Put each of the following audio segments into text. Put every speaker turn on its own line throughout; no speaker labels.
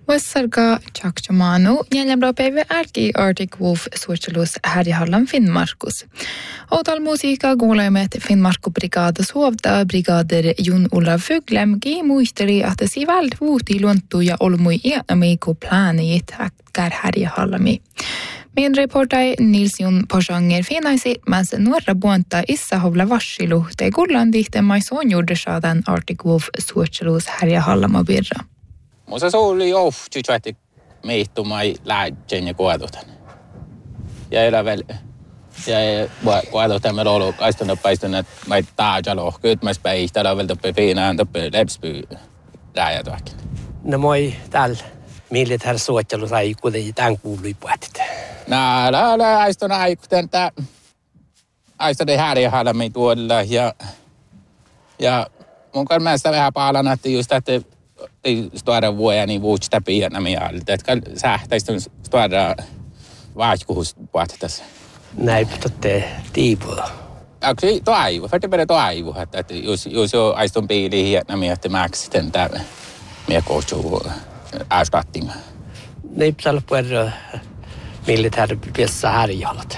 Wessarga Chakchamanu, jäljellä päivä ärki Arctic Wolf suojelus Härjehallan Finnmarkus. Outal musiikka kuulemme, että Finnmarku-brigaada suovtaa brigader Jon Olav Fuglemki muisteli, että sivält vuuti luontu ja olmui iänami kun plaanit äkkär Härjehallami. Min reportai Nils Jon Porsanger finaisi, mas nuorra buonta issahovla varsilu, te kullan dihte maison jordesaadan Arctic Wolf suojelus Härjehallama birra.
Musta se oli johti, että meihtumai lähtien ja kuotutan. Ja eläväl, ja kuotutan meillä ollut kaistunut paistunut, että mä taajalo, kytmäspäihtä, täällä on vielä toppe fiinaan, toppe lepspy rääjätuakin.
No moi täällä militärisuottelus aikuuden tämän kuului puhutit.
No, aistun aikuuden, että aistun Härjehallami tuolla ja mun kanssa vähän paalana, että just, että stora vuoja niin vuotta pienemmä alta, että sähtäistä stora vaihkuus puhutas.
Näyttätte tiivoa.
Onko toivo? Färdig toivo, että jos jo aistun piiliin hienämiä, että mäksi tämän meidän koostuu avstattinga.
Näyttällä puhuta militärpiessä Härjehallat.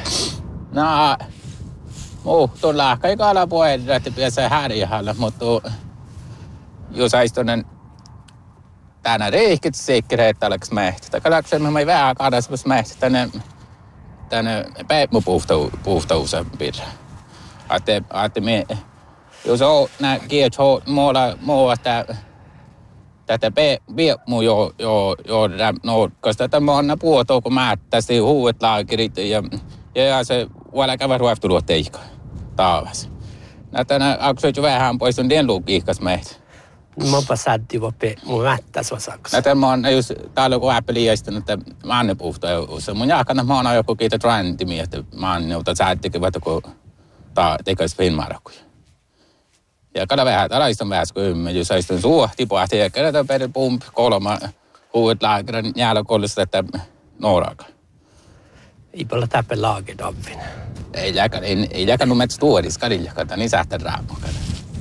No, tuolla kai kala puhuta, että piessä Härjehalla, mutta jos aistun tänä reikit säkerhet alaks mäht. Kalaksen mä vähän kadaspas mäht tänne päiväpuhtausa pirra. Että me jos on nää kiet muualla tätä mu jo no koska tämä on puhuta kun määttäisi huuet laakerit ja se vielä käydä ruoftulua teikka taavas. Tänä aksoit vähän pois on den logiikas mäht.
Mä passaatti vape mun mättäs vasaks.
Näitä mä oon just täällä kun äppeliäistä että maannepuhtaus. Mun jakana mä oon joku kiitä trendimiä, että maanneuta säättikin vaikka kun tekäis Finnmarkuja. Ja kada vähän, tällaista on vähän kuin jos aistun suohti pohti ja kada per pump kolma huudet laakeran jäällä että nooraka.
Ei paljon täppä laagedavin.
Ei jakanut metsä tuodis kadiljakata, niin sähtää raamukaan.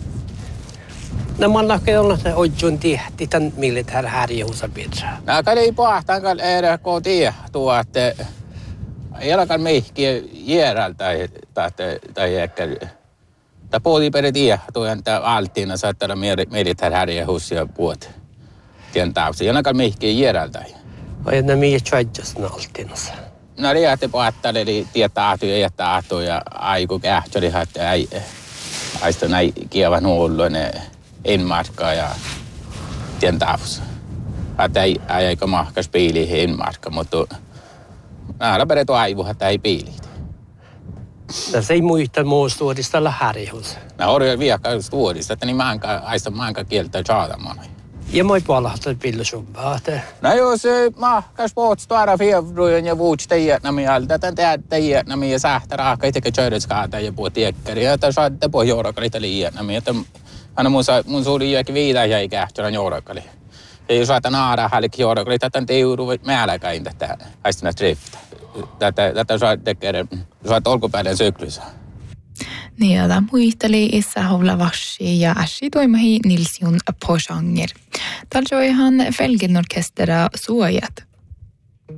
No man lakee olla se ojun tiehti tämän militär Härjehusa pidra.
No kadi pohtaan erä kun tiehtuu, että ei alkaan meihkiä jäärällä tai ehkä. Tämä puhuti per tiehtuu, että alttiina saattaa militär Härjehus ja puhut tien taavasi. Ei alkaan meihkiä jäärällä tai.
Vai ne mihin tjoidjusna alttiinassa?
No riitti pohtaan, eli tietää atu ja aiku kähtsäli, että ei aistu näin kievan huolloinen. Enmarkka ja tien taavus. Että ei aika mahkas piiliin enmarkka, mutta näillä perätu aivu, että ei piiliin.
No se ei muista muustuudista olla Härjehus.
No on vielä stuudista, että niin maanka kieltä saadamana.
Ja moi puolahtaa pillusummaa.
No jos mahkas poot stuara fevrujen ja vuots teijätnämiä alta, että teijätnämiä sähtä raaka itsekä tjöydetskaata ja puhut tiekkari. Ja että saatte poh jourakkalita liiätnämiä, että aina mun suuri jäki viitä jäi kähtölän jourakali. Ja jos saatan naara hälki jourakali, tätä teuru määlläkäin tätä aistuna drifta. Tätä saat olkupäiden syklyssä.
Niin, jota muisteli Issahovla Varsi ja Ashi toimahi Nils Jon Porsanger. Tällä joihan Felgen orkestera suojat.